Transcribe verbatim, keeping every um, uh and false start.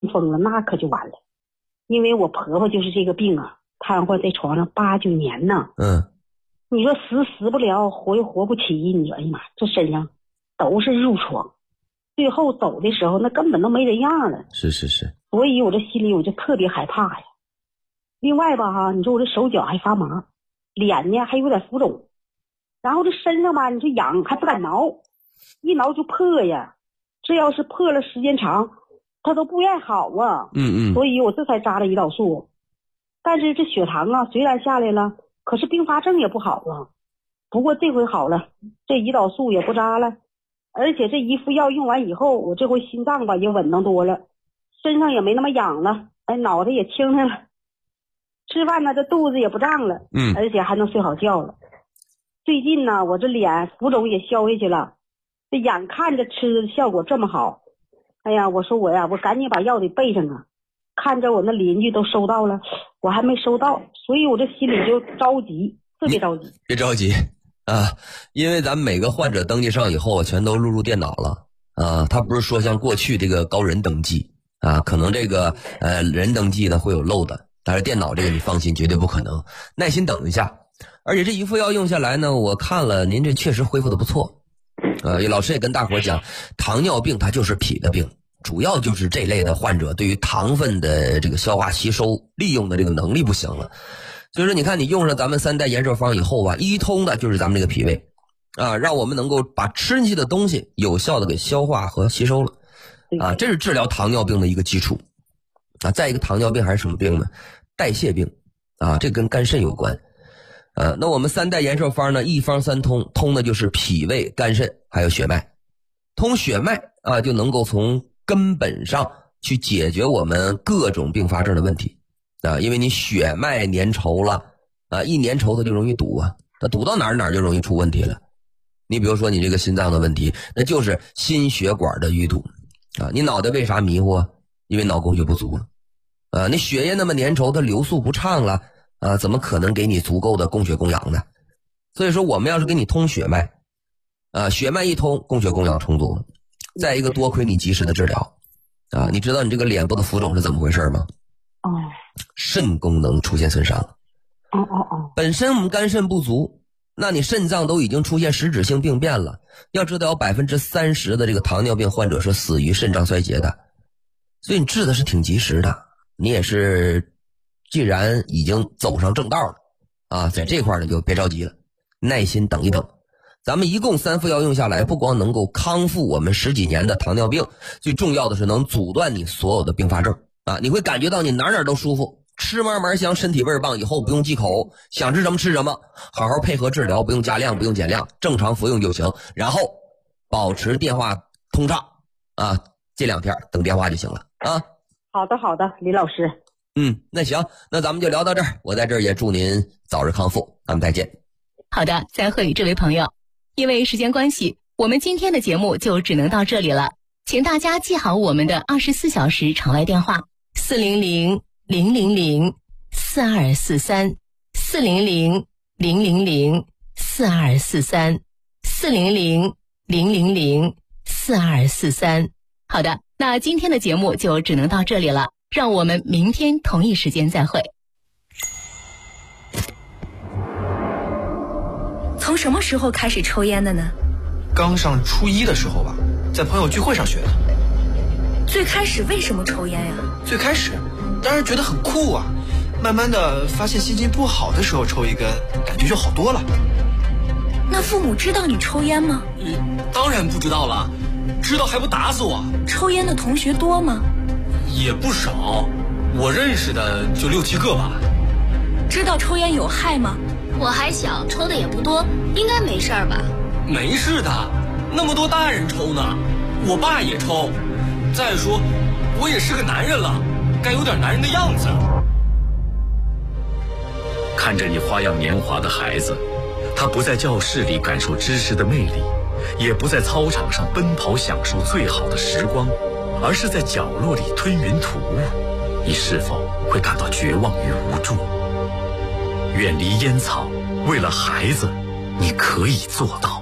疯了，那可就完了。因为我婆婆就是这个病啊，瘫痪在床上八九年呢。 嗯， 你说死死不了，活又活不起，你说哎呀妈，这身上都是褥疮，最后走的时候那根本都没人样了。 是是是， 所以我这心里我就特别害怕呀。另外吧哈，你说我这手脚还发麻，脸呢还有点浮肿，然后这身上吧，你说痒还不敢挠，一挠就破呀。这要是破了时间长，它都不愿好啊。 嗯嗯， 所以我这才扎了胰岛素。但是这血糖啊虽然下来了，可是并发症也不好啊。不过这回好了，这胰岛素也不扎了，而且这一副药用完以后，我这回心脏吧也稳当多了，身上也没那么痒了，哎，脑袋也清醒了，吃饭呢这肚子也不胀了， 嗯， 而且还能睡好觉了。最近呢，我这脸浮肿也消下去了，这眼看着吃的效果这么好，哎呀，我说我呀，我赶紧把药得备上啊。看着我那邻居都收到了，我还没收到，所以我这心里就着急，特别着急。 别着急啊，因为咱们每个患者登记上以后全都录入电脑了啊，他不是说像过去这个高人登记啊，可能这个呃人登记呢会有漏的，但是电脑这个你放心，绝对不可能，耐心等一下。而且这一副药用下来呢，我看了您这确实恢复的不错。呃，老师也跟大伙讲，糖尿病它就是脾的病，主要就是这类的患者对于糖分的这个消化吸收利用的这个能力不行了。所以说你看你用上咱们三代延寿方以后啊，一通的就是咱们这个脾胃啊，让我们能够把吃进去的东西有效的给消化和吸收了啊，这是治疗糖尿病的一个基础啊。再一个，糖尿病还是什么病呢？代谢病啊，这跟肝肾有关。呃，那我们三代延寿方呢，一方三通，通的就是脾胃、肝肾还有血脉。通血脉啊，就能够从根本上去解决我们各种并发症的问题啊，因为你血脉粘稠了啊，一粘稠它就容易堵啊，它堵到哪儿哪儿就容易出问题了。你比如说你这个心脏的问题，那就是心血管的淤堵啊。你脑袋为啥迷糊啊？因为脑供血不足了啊。你血液那么粘稠，它流速不畅了啊，怎么可能给你足够的供血供氧呢？所以说我们要是给你通血脉啊，血脉一通，供血供氧充足了。再一个，多亏你及时的治疗啊，你知道你这个脸部的浮肿是怎么回事吗？ 哦， 肾功能出现损伤了。 哦哦哦， 本身我们肝肾不足，那你肾脏都已经出现实质性病变了。要知道有百分之三十的这个糖尿病患者是死于肾脏衰竭的，所以你治的是挺及时的。你也是，既然已经走上正道了啊，在这块呢就别着急了，耐心等一等。咱们一共三副药用下来，不光能够康复我们十几年的糖尿病，最重要的是能阻断你所有的并发症啊！你会感觉到你哪哪都舒服，吃嘛嘛香，身体味儿棒，以后不用忌口，想吃什么吃什么，好好配合治疗，不用加量，不用减量，正常服用就行。然后保持电话通畅啊，这两天等电话就行了啊。 好的好的，李老师。 嗯，那行，那咱们就聊到这儿。我在这儿也祝您早日康复，咱们再见。 好的，再会，这位朋友。因为时间关系，我们今天的节目就只能到这里了，请大家记好我们的二十四小时场外电话：四零零零零零四二四三，四零零零零零四二四三，四零零零零零四二四三。好的，那今天的节目就只能到这里了，让我们明天同一时间再会。 从什么时候开始抽烟的呢？ 刚上初一的时候吧，在朋友聚会上学的。 最开始为什么抽烟呀？ 最开始当然觉得很酷啊，慢慢的发现心情不好的时候抽一根，感觉就好多了。 那父母知道你抽烟吗？ 嗯，当然不知道了，知道还不打死我。 抽烟的同学多吗？ 也不少，我认识的就六七个吧。 知道抽烟有害吗？ 我还小，抽的也不多，应该没事儿吧？ 没事的，那么多大人抽呢，我爸也抽。再说，我也是个男人了，该有点男人的样子。 看着你花样年华的孩子，他不在教室里感受知识的魅力，也不在操场上奔跑享受最好的时光，而是在角落里吞云吐雾，你是否会感到绝望与无助？远离烟草，为了孩子，你可以做到。